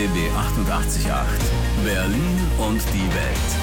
RBB 88.8 Berlin und die Welt.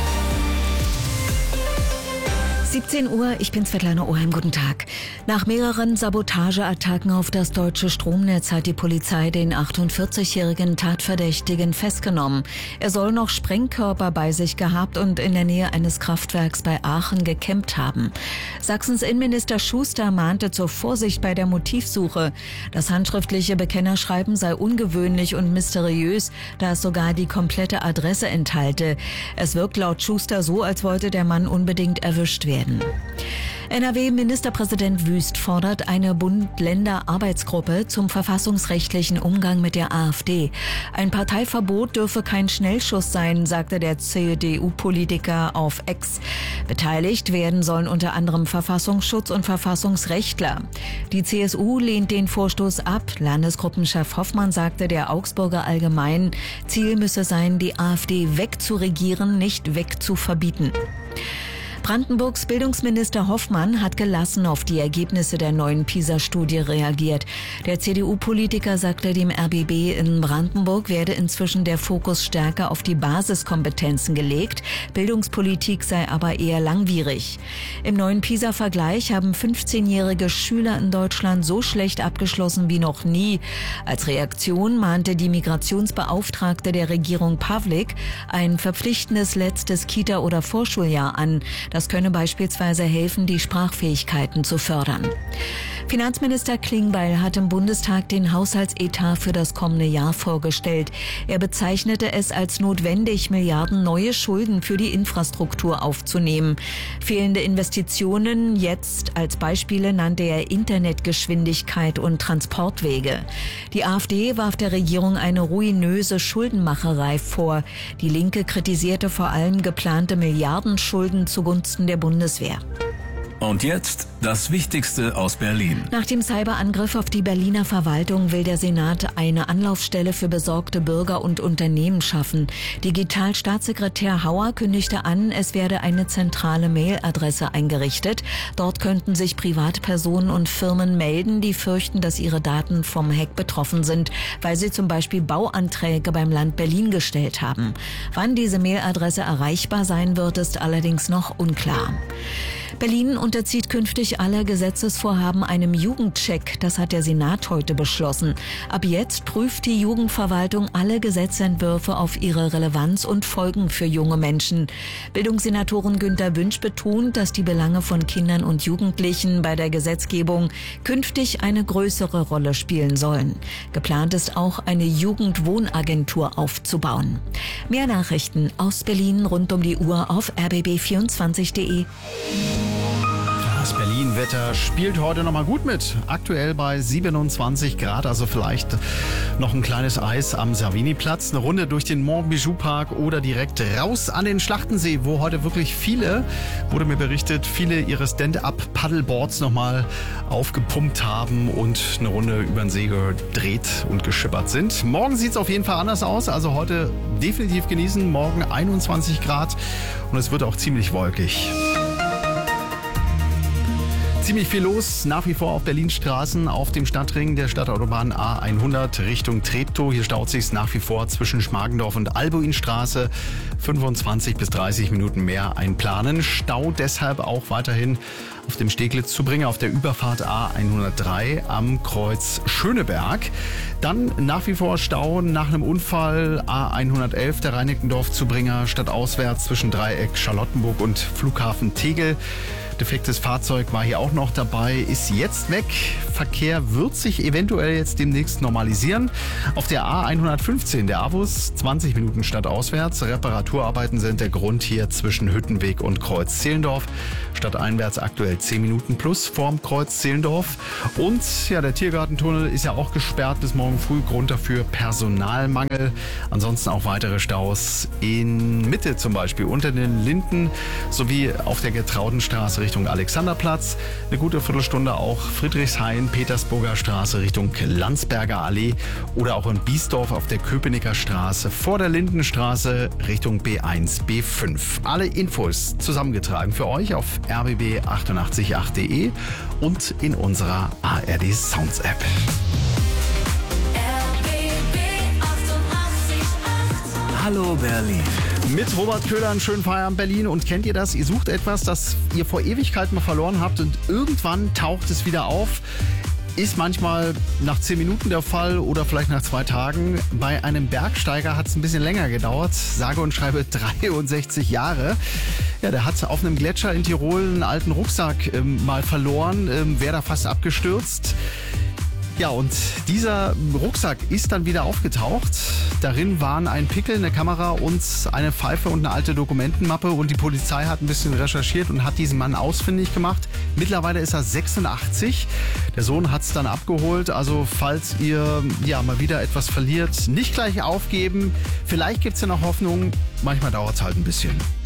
17 Uhr, ich bin Svetlana Oheim, guten Tag. Nach mehreren Sabotageattacken auf das deutsche Stromnetz hat die Polizei den 48-jährigen Tatverdächtigen festgenommen. Er soll noch Sprengkörper bei sich gehabt und in der Nähe eines Kraftwerks bei Aachen gecampt haben. Sachsens Innenminister Schuster mahnte zur Vorsicht bei der Motivsuche. Das handschriftliche Bekennerschreiben sei ungewöhnlich und mysteriös, da es sogar die komplette Adresse enthalte. Es wirkt laut Schuster so, als wollte der Mann unbedingt erwischt werden. NRW-Ministerpräsident Wüst fordert eine Bund-Länder-Arbeitsgruppe zum verfassungsrechtlichen Umgang mit der AfD. Ein Parteiverbot dürfe kein Schnellschuss sein, sagte der CDU-Politiker auf X. Beteiligt werden sollen unter anderem Verfassungsschutz und Verfassungsrechtler. Die CSU lehnt den Vorstoß ab. Landesgruppenchef Hoffmann sagte der Augsburger Allgemeinen, Ziel müsse sein, die AfD wegzuregieren, nicht wegzuverbieten. Brandenburgs Bildungsminister Hoffmann hat gelassen auf die Ergebnisse der neuen PISA-Studie reagiert. Der CDU-Politiker sagte dem RBB, in Brandenburg werde inzwischen der Fokus stärker auf die Basiskompetenzen gelegt. Bildungspolitik sei aber eher langwierig. Im neuen PISA-Vergleich haben 15-jährige Schüler in Deutschland so schlecht abgeschlossen wie noch nie. Als Reaktion mahnte die Migrationsbeauftragte der Regierung Pavlik ein verpflichtendes letztes Kita- oder Vorschuljahr an. Das könne beispielsweise helfen, die Sprachfähigkeiten zu fördern. Finanzminister Klingbeil hat im Bundestag den Haushaltsetat für das kommende Jahr vorgestellt. Er bezeichnete es als notwendig, Milliarden neue Schulden für die Infrastruktur aufzunehmen. Fehlende Investitionen, jetzt als Beispiele nannte er Internetgeschwindigkeit und Transportwege. Die AfD warf der Regierung eine ruinöse Schuldenmacherei vor. Die Linke kritisierte vor allem geplante Milliardenschulden zugunsten der Bundeswehr. Und jetzt das Wichtigste aus Berlin. Nach dem Cyberangriff auf die Berliner Verwaltung will der Senat eine Anlaufstelle für besorgte Bürger und Unternehmen schaffen. Digitalstaatssekretär Hauer kündigte an, es werde eine zentrale Mailadresse eingerichtet. Dort könnten sich Privatpersonen und Firmen melden, die fürchten, dass ihre Daten vom Hack betroffen sind, weil sie zum Beispiel Bauanträge beim Land Berlin gestellt haben. Wann diese Mailadresse erreichbar sein wird, ist allerdings noch unklar. Berlin unterzieht künftig alle Gesetzesvorhaben einem Jugendcheck. Das hat der Senat heute beschlossen. Ab jetzt prüft die Jugendverwaltung alle Gesetzentwürfe auf ihre Relevanz und Folgen für junge Menschen. Bildungssenatorin Günter Wünsch betont, dass die Belange von Kindern und Jugendlichen bei der Gesetzgebung künftig eine größere Rolle spielen sollen. Geplant ist auch, eine Jugendwohnagentur aufzubauen. Mehr Nachrichten aus Berlin rund um die Uhr auf rbb24.de. Das Berlin-Wetter spielt heute nochmal gut mit. Aktuell bei 27 Grad, also vielleicht noch ein kleines Eis am Savini-Platz. Eine Runde durch den Montbijou-Park oder direkt raus an den Schlachtensee, wo heute wirklich viele, wurde mir berichtet, viele ihre Stand-Up-Paddleboards nochmal aufgepumpt haben und eine Runde über den See gedreht und geschippert sind. Morgen sieht es auf jeden Fall anders aus, also heute definitiv genießen. Morgen 21 Grad und es wird auch ziemlich wolkig. Ziemlich viel los, nach wie vor auf Berlins Straßen, auf dem Stadtring der Stadtautobahn A100 Richtung Treptow. Hier staut sich's nach wie vor zwischen Schmargendorf und Albuinstraße. 25 bis 30 Minuten mehr einplanen. Stau deshalb auch weiterhin auf dem Steglitz-Zubringer auf der Überfahrt A103 am Kreuz Schöneberg. Dann nach wie vor Stau nach einem Unfall A111 der Reinickendorf-Zubringer stadtauswärts zwischen Dreieck Charlottenburg und Flughafen Tegel. Defektes Fahrzeug war hier auch noch dabei, ist jetzt weg. Verkehr wird sich eventuell jetzt demnächst normalisieren. Auf der A115, der Avus, 20 Minuten stadtauswärts. Reparaturarbeiten sind der Grund hier zwischen Hüttenweg und Kreuz Zehlendorf. Stadteinwärts aktuell 10 Minuten plus vorm Kreuz Zehlendorf. Und ja, der Tiergartentunnel ist ja auch gesperrt bis morgen früh. Grund dafür Personalmangel. Ansonsten auch weitere Staus in Mitte zum Beispiel unter den Linden sowie auf der Getraudenstraße Richtung Alexanderplatz. Eine gute Viertelstunde auch Friedrichshain, Petersburger Straße Richtung Landsberger Allee oder auch in Biesdorf auf der Köpenicker Straße vor der Lindenstraße Richtung B1, B5. Alle Infos zusammengetragen für euch auf rbb888.de und in unserer ARD Sounds App. RBB 88. Hallo Berlin. Mit Robert Köhler einen schönen Feierabend Berlin. Und kennt ihr das? Ihr sucht etwas, das ihr vor Ewigkeit mal verloren habt und irgendwann taucht es wieder auf. Ist manchmal nach 10 Minuten der Fall oder vielleicht nach 2 Tagen. Bei einem Bergsteiger hat es ein bisschen länger gedauert. Sage und schreibe 63 Jahre. Ja, der hat auf einem Gletscher in Tirol einen alten Rucksack mal verloren. Wäre da fast abgestürzt. Ja, und dieser Rucksack ist dann wieder aufgetaucht. Darin waren ein Pickel, eine Kamera und eine Pfeife und eine alte Dokumentenmappe. Und die Polizei hat ein bisschen recherchiert und hat diesen Mann ausfindig gemacht. Mittlerweile ist er 86. Der Sohn hat es dann abgeholt. Also falls ihr mal wieder etwas verliert, nicht gleich aufgeben. Vielleicht gibt es ja noch Hoffnung. Manchmal dauert es halt ein bisschen.